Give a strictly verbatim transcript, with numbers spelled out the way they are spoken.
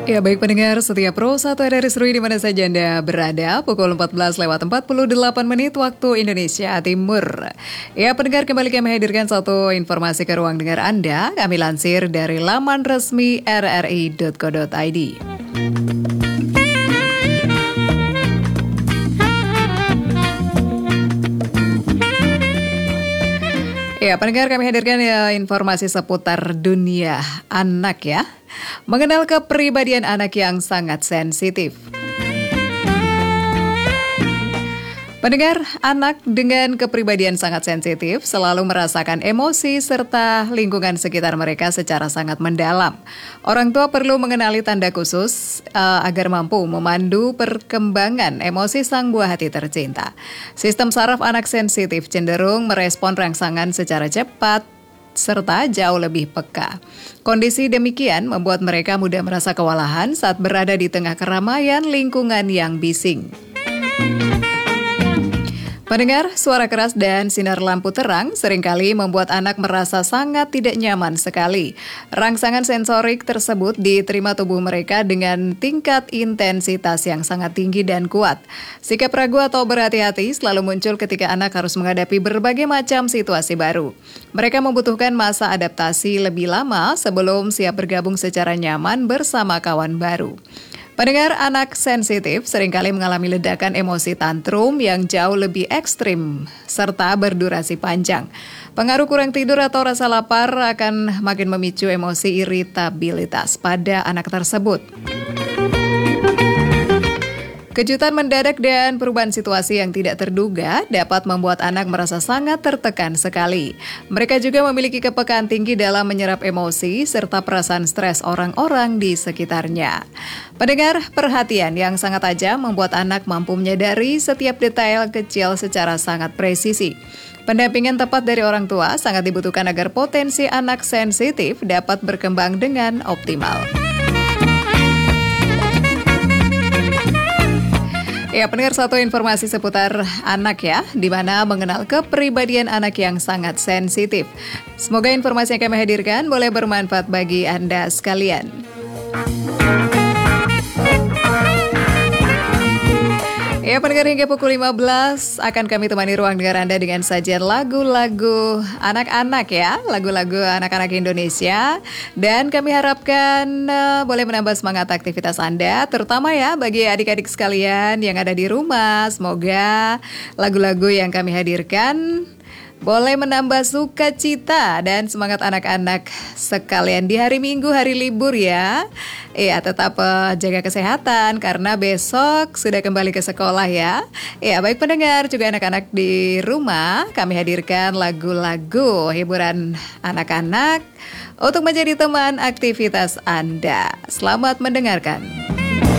Ya, baik pendengar setiap Pro satu R R I Serui di mana saja Anda berada, pukul empat belas lewat empat puluh delapan menit waktu Indonesia Timur. Ya, pendengar, kembali kami hadirkan satu informasi ke ruang dengar Anda. Kami lansir dari laman resmi r r i dot co dot i d. Ya, pendengar, kami hadirkan ya informasi seputar dunia anak ya. Mengenal kepribadian anak yang sangat sensitif. Pendengar, anak dengan kepribadian sangat sensitif selalu merasakan emosi serta lingkungan sekitar mereka secara sangat mendalam. Orang tua perlu mengenali tanda khusus uh, agar mampu memandu perkembangan emosi sang buah hati tercinta. Sistem saraf anak sensitif cenderung merespon rangsangan secara cepat serta jauh lebih peka. Kondisi demikian membuat mereka mudah merasa kewalahan saat berada di tengah keramaian lingkungan yang bising. Pendengar, suara keras dan sinar lampu terang seringkali membuat anak merasa sangat tidak nyaman sekali. Rangsangan sensorik tersebut diterima tubuh mereka dengan tingkat intensitas yang sangat tinggi dan kuat. Sikap ragu atau berhati-hati selalu muncul ketika anak harus menghadapi berbagai macam situasi baru. Mereka membutuhkan masa adaptasi lebih lama sebelum siap bergabung secara nyaman bersama kawan baru. Pendengar, anak sensitif seringkali mengalami ledakan emosi tantrum yang jauh lebih ekstrim serta berdurasi panjang. Pengaruh kurang tidur atau rasa lapar akan makin memicu emosi iritabilitas pada anak tersebut. Kejutan mendadak dan perubahan situasi yang tidak terduga dapat membuat anak merasa sangat tertekan sekali. Mereka juga memiliki kepekaan tinggi dalam menyerap emosi serta perasaan stres orang-orang di sekitarnya. Pendengar, perhatian yang sangat tajam membuat anak mampu menyadari setiap detail kecil secara sangat presisi. Pendampingan tepat dari orang tua sangat dibutuhkan agar potensi anak sensitif dapat berkembang dengan optimal. Ya, pendengar, satu informasi seputar anak ya, di mana mengenal kepribadian anak yang sangat sensitif. Semoga informasi yang kami hadirkan boleh bermanfaat bagi Anda sekalian. Ya, pendengar, hingga pukul lima belas akan kami temani ruang dengar Anda dengan sajian lagu-lagu anak-anak ya, lagu-lagu anak-anak Indonesia. Dan kami harapkan uh, boleh menambah semangat aktivitas Anda, terutama ya bagi adik-adik sekalian yang ada di rumah. Semoga lagu-lagu yang kami hadirkan boleh menambah sukacita dan semangat anak-anak sekalian di hari Minggu, hari libur ya. Iya, tetap uh, jaga kesehatan karena besok sudah kembali ke sekolah ya. Iya, baik pendengar, juga anak-anak di rumah, kami hadirkan lagu-lagu hiburan anak-anak untuk menjadi teman aktivitas Anda. Selamat mendengarkan.